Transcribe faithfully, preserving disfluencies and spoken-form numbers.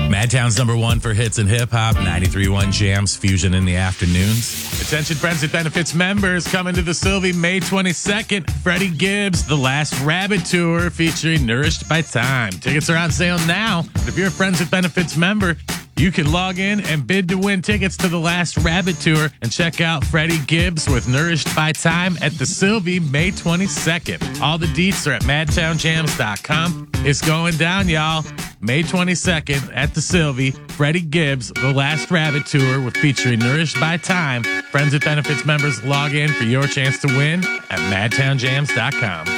Madtown's number one for hits and hip hop, ninety-three point one Jams, Fusion in the afternoons. Attention Friends with Benefits members, coming to the Sylvie May twenty-second. Freddie Gibbs, The Last Rabbit Tour featuring Nourished by Time. Tickets are on sale now. But if you're a Friends with Benefits member, you can log in and bid to win tickets to The Last Rabbit Tour and check out Freddie Gibbs with Nourished by Time at the Sylvie May twenty-second. All the deets are at madtown jams dot com. It's going down, y'all. May twenty-second at the Sylvie. Freddie Gibbs, The Last Rabbit Tour with featuring Nourished by Time. Friends with Benefits members, log in for your chance to win at madtown jams dot com.